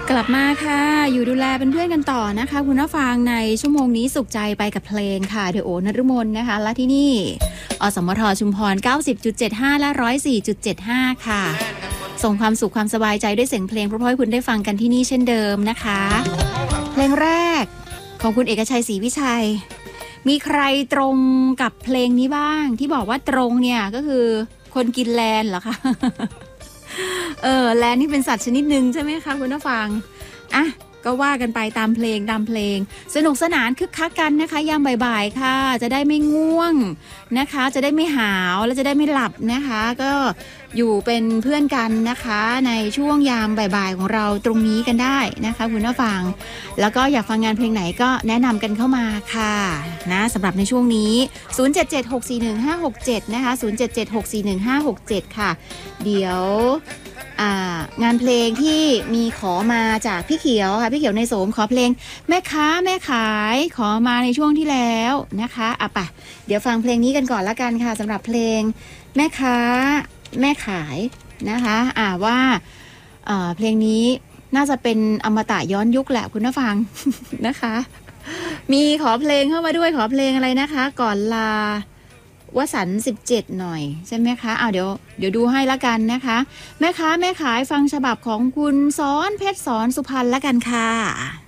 กลับมาค่ะอยู่ดูแลเป็นเพื่อนกันต่อนะคะคุณผู้ฟังในชั่วโมงนี้สุขใจไปกับเพลงค่ะเดอะโอนฤมลนะคะและที่นี่อสมทชุมพร 90.75 และ 104.75 ค่ะส่งความสุขความสบายใจด้วยเสียงเพลงเพราะให้คุณได้ฟังกันที่นี่เช่นเดิมนะคะเพลงแรกของคุณเอกชัยศรีวิชัยมีใครตรงกับเพลงนี้บ้างที่บอกว่าตรงเนี่ยก็คือคนกินแลนเหรอคะแลนนี่เป็นสัตว์ชนิดหนึ่งใช่ไหมคะคุณผู้ฟังอ่ะก็ว่ากันไปตามเพลงสนุกสนานคึกคักกันนะคะยามบ่ายๆค่ะจะได้ไม่ง่วงนะคะจะได้ไม่หาวและจะได้ไม่หลับนะคะก็อยู่เป็นเพื่อนกันนะคะในช่วงยามบ่ายๆของเราตรงนี้กันได้นะคะคุณผู้ฟังแล้วก็อยากฟังงานเพลงไหนก็แนะนำกันเข้ามาค่ะนะสำหรับในช่วงนี้0776415567นะคะ0776415567ค่ะเดี๋ยวงานเพลงที่มีขอมาจากพี่เขียวค่ะพี่เขียวในโสมขอเพลงแม่ค้าแม่ขายขอมาในช่วงที่แล้วนะคะป่ะเดี๋ยวฟังเพลงนี้กันก่อนละกันค่ะสำหรับเพลงแม่ค้าแม่ขายนะคะว่าเพลงนี้น่าจะเป็นอมตะย้อนยุคแหละคุณผู้ฟัง นะคะมีขอเพลงเข้ามาด้วยขอเพลงอะไรนะคะก่อนลาวสันต์17หน่อยใช่ไหมคะเดี๋ยวดูให้ละกันนะคะแม่ค้าแม่ขายฟังฉบับของคุณสอนเพชรสอนสุพรรณละกันค่ะ